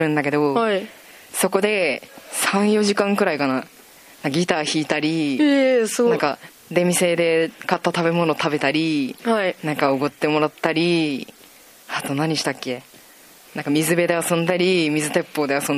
るんだけど、 はい。 そこで3、4時間くらいかな、ギター弾いたり、 すごい。 なんか出店で買った食べ物食べたり、 はい。 なんかおごってもらったり、あと何したっけ、なんか水辺で遊んだり水鉄砲で遊んだり